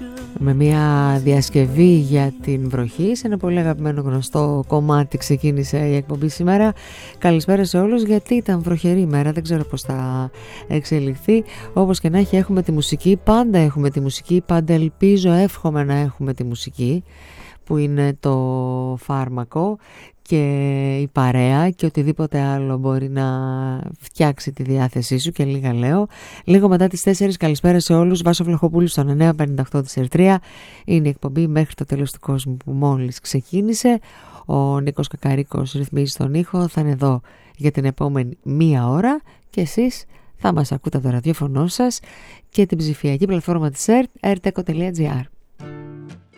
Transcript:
με μια διασκευή για την βροχή. Σε ένα πολύ αγαπημένο γνωστό κομμάτι ξεκίνησε η εκπομπή σήμερα. Καλησπέρα σε όλους, γιατί ήταν βροχερή ημέρα, δεν ξέρω πώς θα εξελιχθεί. Όπως και να έχει, έχουμε τη μουσική, πάντα έχουμε τη μουσική, πάντα ελπίζω, εύχομαι να έχουμε τη μουσική που είναι το φάρμακο και η παρέα και οτιδήποτε άλλο μπορεί να φτιάξει τη διάθεσή σου, και λίγα λέω. Λίγο μετά τις 4, καλησπέρα σε όλους. Βάσο Βλαχοπούλου στον 958 της Ερτρία. Είναι η εκπομπή μέχρι το τέλος του κόσμου που μόλις ξεκίνησε. Ο Νίκος Κακαρίκος ρυθμίζει τον ήχο, θα είναι εδώ για την επόμενη μία ώρα και εσείς θα μας ακούτε από το ραδιόφωνο σας και την ψηφιακή πλατφόρμα της ΕΡΤ, erteco.gr.